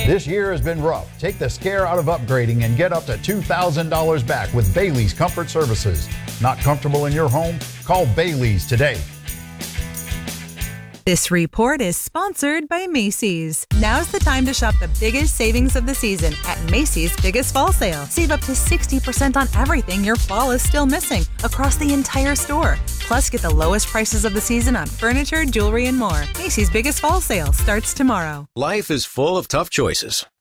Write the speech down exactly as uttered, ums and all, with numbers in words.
This year has been rough. Take the scare out of upgrading and get up to two thousand dollars back with Bailey's Comfort Services. Not comfortable in your home? Call Bailey's today. This report is sponsored by Macy's. Now's the time to shop the biggest savings of the season at Macy's Biggest Fall Sale. Save up to sixty percent on everything your fall is still missing across the entire store. Plus, get the lowest prices of the season on furniture, jewelry, and more. Macy's Biggest Fall Sale starts tomorrow. Life is full of tough choices.